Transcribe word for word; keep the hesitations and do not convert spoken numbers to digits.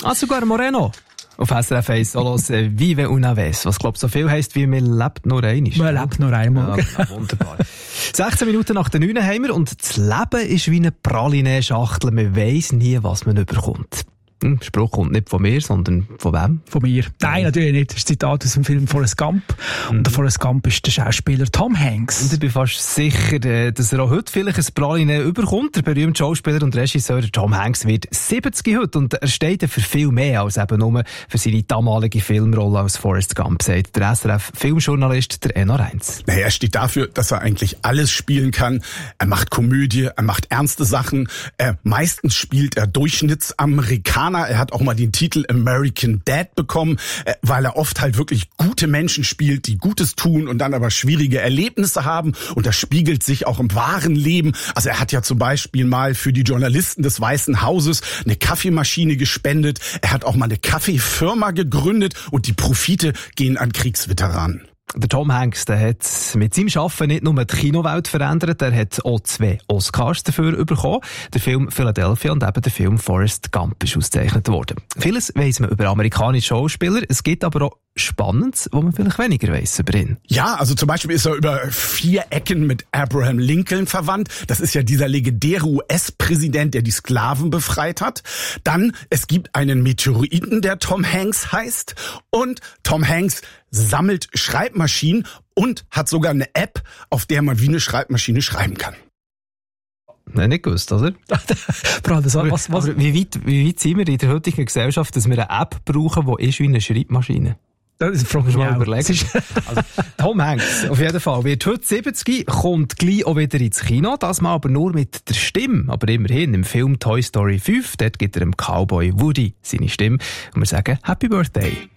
Ah, sogar Moreno. Auf S R F eins Solos äh, Vive una vez, was glaube so viel heisst wie «Man lebt nur einmal». Man lebt nur einmal. Ja, wunderbar. sechzehn Minuten nach der neun haben wir und das Leben ist wie eine Praline-Schachtel. Man weiss nie, was man überkommt. Der Spruch kommt nicht von mir, sondern von wem? Von mir. Nein, natürlich nicht. Das ist ein Zitat aus dem Film Forrest Gump. Und der Forrest Gump ist der Schauspieler Tom Hanks. Und ich bin fast sicher, dass er auch heute vielleicht ein Praline überkommt. Der berühmte Schauspieler und Regisseur Tom Hanks wird siebzig heute und er steht für viel mehr als eben nur für seine damalige Filmrolle als Forrest Gump, sagt der S R F-Filmjournalist der Enno Reins. Naja, er steht dafür, dass er eigentlich alles spielen kann. Er macht Komödie, er macht ernste Sachen. Er, meistens spielt er Durchschnittsamerikaner. Er hat auch mal den Titel American Dad bekommen, weil er oft halt wirklich gute Menschen spielt, die Gutes tun und dann aber schwierige Erlebnisse haben. Und das spiegelt sich auch im wahren Leben. Also er hat ja zum Beispiel mal für die Journalisten des Weißen Hauses eine Kaffeemaschine gespendet. Er hat auch mal eine Kaffeefirma gegründet und die Profite gehen an Kriegsveteranen. Der Tom Hanks, der hat mit seinem Schaffen nicht nur die Kinowelt verändert, er hat auch zwei Oscars dafür bekommen. Der Film Philadelphia und eben der Film Forrest Gump ist ausgezeichnet worden. Vieles weiss man über amerikanische Schauspieler, es gibt aber auch Spannendes, wo man vielleicht weniger weiss über ihn. Ja, also zum Beispiel ist er über vier Ecken mit Abraham Lincoln verwandt. Das ist ja dieser legendäre U S-Präsident, der die Sklaven befreit hat. Dann, es gibt einen Meteoriten, der Tom Hanks heißt. Und Tom Hanks sammelt Schreibmaschinen und hat sogar eine App, auf der man wie eine Schreibmaschine schreiben kann. Nein, nicht gewusst, oder? was, was? Aber wie weit, wie weit sind wir in der heutigen Gesellschaft, dass wir eine App brauchen, die ist wie eine Schreibmaschine? Das frage ich mal überlegen. Also, Tom Hanks, auf jeden Fall, wird heute siebzig, kommt gleich auch wieder ins Kino, das mal aber nur mit der Stimme. Aber immerhin, im Film Toy Story fünf, dort gibt er dem Cowboy Woody seine Stimme. Und wir sagen Happy Birthday.